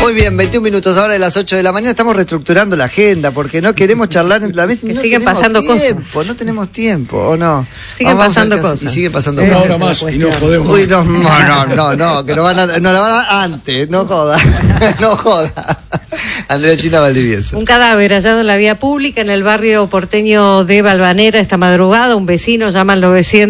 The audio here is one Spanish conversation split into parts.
Muy bien, 21 minutos ahora de las 8 de la mañana. Estamos reestructurando la agenda porque no queremos charlar en la vez. Que no siguen pasando tiempo, cosas. No tenemos tiempo, ¿o no? Siguen pasando cosas. Y sigue pasando Una cosas. hora más y no podemos. Uy, no, que nos la van a dar antes. No joda. No joda. Andrea China Valdivieso. Un cadáver hallado en la vía pública en el barrio porteño de Valvanera esta madrugada. Un vecino llama al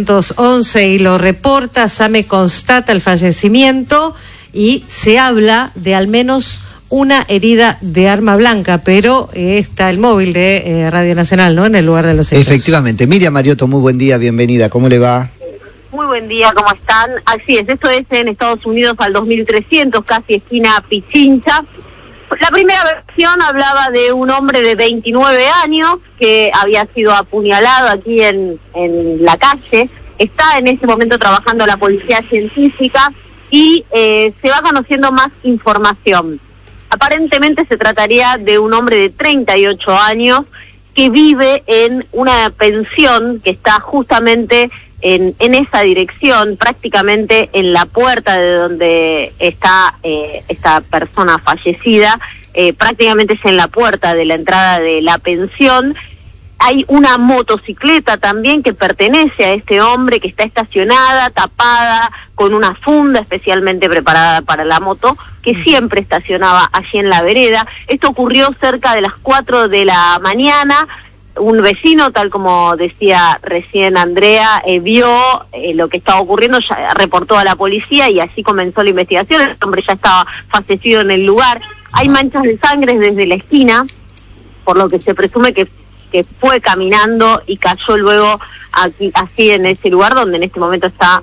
911 y lo reporta. SAME constata el fallecimiento y se habla de al menos una herida de arma blanca, pero está el móvil de Radio Nacional, ¿no? En el lugar de los hechos. Efectivamente. Miriam Mariotto, muy buen día, bienvenida. ¿Cómo le va? Muy buen día, ¿cómo están? Así es, esto es en Estados Unidos al 2300, casi esquina Pichincha. La primera versión hablaba de un hombre de 29 años que había sido apuñalado aquí en la calle. Está en ese momento trabajando la policía científica y se va conociendo más información. Aparentemente se trataría de un hombre de 38 años que vive en una pensión que está justamente en esa dirección, prácticamente en la puerta de donde está esta persona fallecida, prácticamente es en la puerta de la entrada de la pensión. Hay una motocicleta también que pertenece a este hombre que está estacionada, tapada, con una funda especialmente preparada para la moto, que siempre estacionaba allí en la vereda. Esto ocurrió cerca de las 4 de la mañana. Un vecino, tal como decía recién Andrea, vio lo que estaba ocurriendo, ya reportó a la policía y así comenzó la investigación. El hombre ya estaba fallecido en el lugar. Hay manchas de sangre desde la esquina, por lo que se presume que fue caminando y cayó luego aquí, así en ese lugar donde en este momento está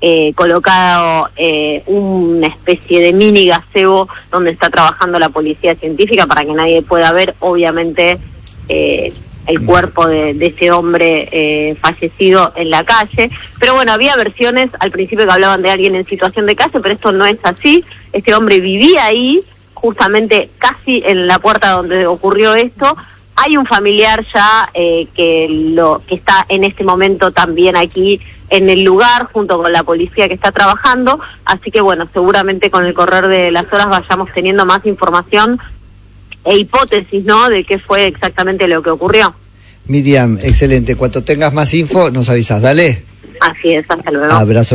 colocado una especie de mini gazebo donde está trabajando la policía científica para que nadie pueda ver, obviamente, el cuerpo de ese hombre fallecido en la calle. Pero bueno, había versiones al principio que hablaban de alguien en situación de calle, pero esto no es así. Este hombre vivía ahí, justamente casi en la puerta donde ocurrió esto. Hay un familiar ya que está en este momento también aquí en el lugar junto con la policía que está trabajando, así que bueno, seguramente con el correr de las horas vayamos teniendo más información e hipótesis, ¿no?, de qué fue exactamente lo que ocurrió. Miriam, excelente. Cuando tengas más info, nos avisas. Dale. Así es, hasta luego. Abrazo.